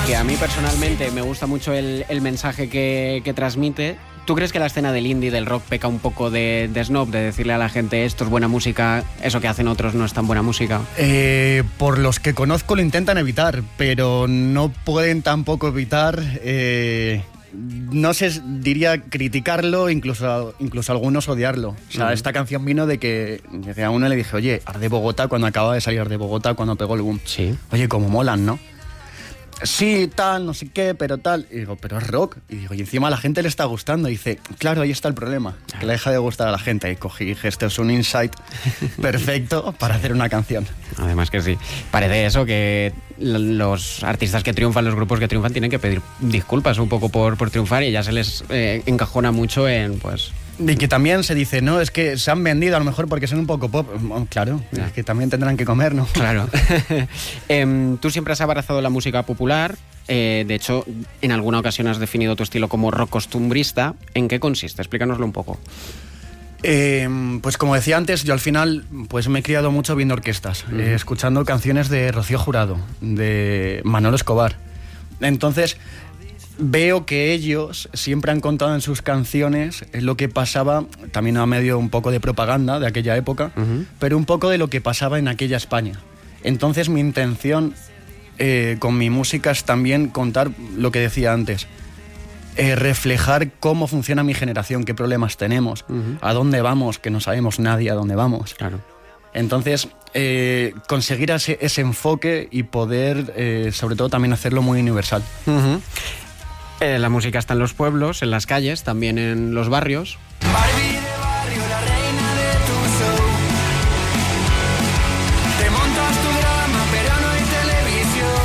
que a mí personalmente me gusta mucho el mensaje que transmite. ¿Tú crees que la escena del indie, del rock, peca un poco de snob, de decirle a la gente esto es buena música, eso que hacen otros no es tan buena música? Por los que conozco lo intentan evitar, pero no pueden tampoco evitar, no sé, diría criticarlo, incluso algunos odiarlo. O sea, esta canción vino de que a uno le dije, oye, Arde Bogotá, cuando acaba de salir Arde Bogotá, cuando pegó el boom. Sí. Oye, como molan, ¿no? Sí, tal, no sé qué, pero tal. Y digo, pero es rock. Y digo, y encima a la gente le está gustando. Y dice, claro, ahí está el problema, que le deja de gustar a la gente. Y cogí y dije, este es un insight perfecto para hacer una canción. Además que sí. Parece eso, que los artistas que triunfan, los grupos que triunfan, tienen que pedir disculpas un poco por triunfar, y ya se les encajona mucho en, pues... Y que también se dice, no, es que se han vendido a lo mejor porque son un poco pop. Claro, es que también tendrán que comer, ¿no? Claro. Tú siempre has abrazado la música popular. De hecho, en alguna ocasión has definido tu estilo como rock costumbrista. ¿En qué consiste? Explícanoslo un poco. Pues como decía antes, yo al final pues me he criado mucho viendo orquestas, escuchando canciones de Rocío Jurado, de Manolo Escobar. Entonces... veo que ellos siempre han contado en sus canciones lo que pasaba, también a medio un poco de propaganda de aquella época, pero un poco de lo que pasaba en aquella España. Entonces mi intención con mi música es también contar lo que decía antes, reflejar cómo funciona mi generación, qué problemas tenemos, a dónde vamos, que no sabemos nadie a dónde vamos. Claro. Entonces, conseguir ese enfoque y poder, sobre todo, también hacerlo muy universal. La música está en los pueblos, en las calles, también en los barrios. Barbie de barrio, la reina de tu show. Te montas tu drama, pero no hay televisión.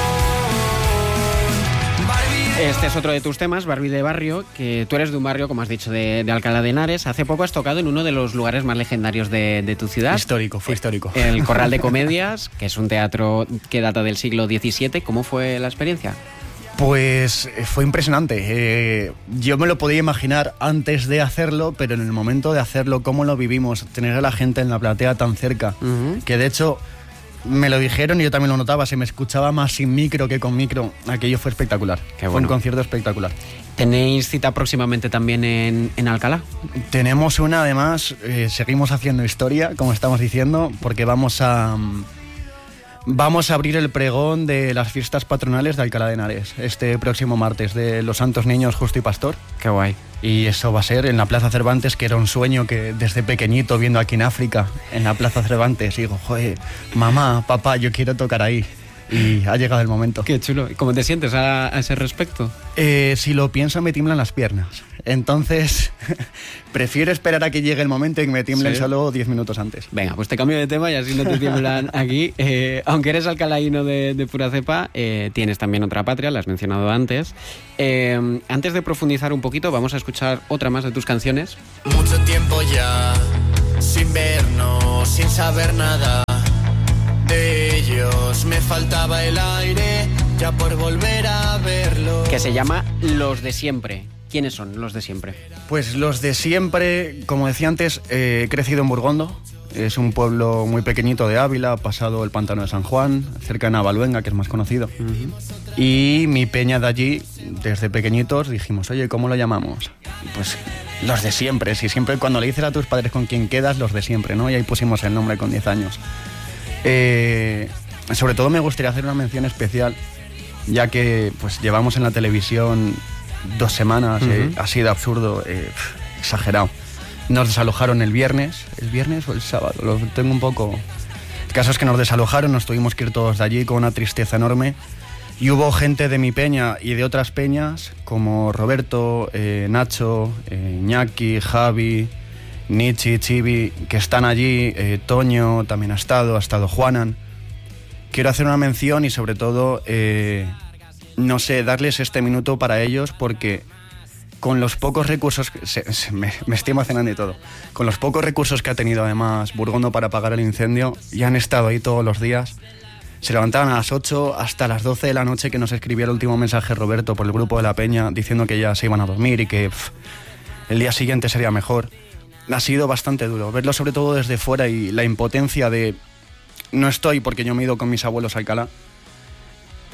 Barbie. Este es otro de tus temas, Barbie de barrio, que tú eres de un barrio, como has dicho, de Alcalá de Henares. Hace poco has tocado en uno de los lugares más legendarios de tu ciudad. Fue histórico. El Corral de Comedias, que es un teatro que data del siglo XVII. ¿Cómo fue la experiencia? Pues fue impresionante. Yo me lo podía imaginar antes de hacerlo, pero en el momento de hacerlo, cómo lo vivimos, tener a la gente en la platea tan cerca, que de hecho me lo dijeron y yo también lo notaba, se me escuchaba más sin micro que con micro. Aquello fue espectacular. Qué bueno. Fue un concierto espectacular. ¿Tenéis cita próximamente también en Alcalá? Tenemos una, además, seguimos haciendo historia, como estamos diciendo, porque vamos a abrir el pregón de las fiestas patronales de Alcalá de Henares este próximo martes, de los Santos Niños Justo y Pastor. Qué guay. Y eso va a ser en la Plaza Cervantes, que era un sueño que desde pequeñito, viendo aquí en África, en la Plaza Cervantes, digo, joder, mamá, papá, yo quiero tocar ahí. Y ha llegado el momento. Qué chulo. ¿Cómo te sientes a ese respecto? Si lo pienso, me tiemblan las piernas. Entonces, prefiero esperar a que llegue el momento y que me tiemblen solo 10 minutos antes. Venga, pues te cambio de tema y así no te tiemblan aquí. Aunque eres alcalaíno de pura cepa, tienes también otra patria, la has mencionado antes. Antes de profundizar un poquito, vamos a escuchar otra más de tus canciones. Mucho tiempo ya, sin vernos, sin saber nada de ellos. Me faltaba el aire, ya por volver a verlo. Que se llama Los de Siempre. ¿Quiénes son los de siempre? Pues los de siempre, como decía antes, he crecido en Burgondo. Es un pueblo muy pequeñito de Ávila, pasado el pantano de San Juan, cerca de Navaluenga, que es más conocido. Y mi peña de allí, desde pequeñitos, dijimos, oye, ¿cómo lo llamamos? Pues los de siempre. Si siempre cuando le dices a tus padres con quién quedas, los de siempre, ¿no? Y ahí pusimos el nombre con 10 años. Sobre todo me gustaría hacer una mención especial, ya que pues llevamos en la televisión 2 semanas, ha sido absurdo, exagerado. Nos desalojaron el viernes o el sábado, lo tengo un poco... El caso es que nos desalojaron, nos tuvimos que ir todos de allí con una tristeza enorme. Y hubo gente de mi peña y de otras peñas, como Roberto, Nacho, Iñaki, Javi, Nichi, Chibi, que están allí, Toño también ha estado Juanan. Quiero hacer una mención y sobre todo, no sé, darles este minuto para ellos, porque con los pocos recursos, me estoy emocionando y todo, con los pocos recursos que ha tenido además Burgondo para apagar el incendio, y han estado ahí todos los días. Se levantaban a las 8 hasta las 12 de la noche, que nos escribía el último mensaje Roberto por el grupo de la peña, diciendo que ya se iban a dormir y que el día siguiente sería mejor. Ha sido bastante duro verlo, sobre todo desde fuera, y la impotencia de... No estoy, porque yo me he ido con mis abuelos a Alcalá.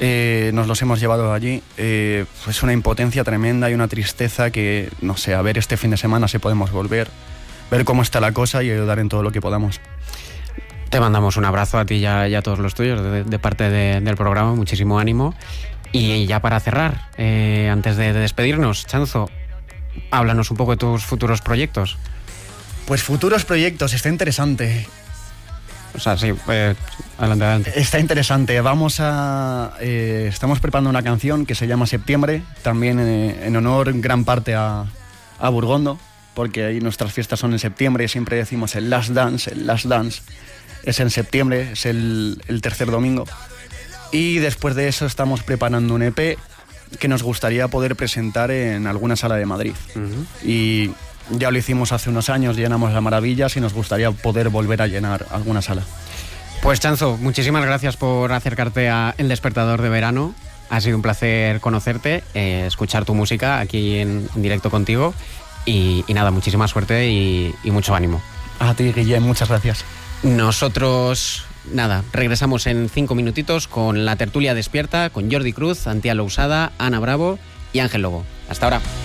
nos los hemos llevado allí. Pues una impotencia tremenda y una tristeza que, no sé, a ver este fin de semana si podemos volver, ver cómo está la cosa y ayudar en todo lo que podamos. Te mandamos un abrazo a ti y a todos los tuyos de parte del programa, muchísimo ánimo. Y ya para cerrar, antes de despedirnos, Chanzo, háblanos un poco de tus futuros proyectos. Pues futuros proyectos, está interesante. O sea, sí, adelante. Está interesante. Estamos preparando una canción que se llama Septiembre, también en honor en gran parte a Burgondo, porque ahí nuestras fiestas son en septiembre, siempre decimos el Last Dance es en septiembre, es el tercer domingo. Y después de eso estamos preparando un EP que nos gustaría poder presentar en alguna sala de Madrid. Uh-huh. Y ya lo hicimos hace unos años, llenamos la Maravillas y nos gustaría poder volver a llenar alguna sala. Pues Chanzo, muchísimas gracias por acercarte a El Despertador de Verano. Ha sido un placer conocerte, escuchar tu música aquí en directo contigo. Y nada, muchísima suerte y mucho ánimo. A ti, Guillem, muchas gracias. Nosotros, nada, regresamos en 5 minutitos con la tertulia despierta con Jordi Cruz, Antía Lousada, Ana Bravo y Ángel Lobo. Hasta ahora.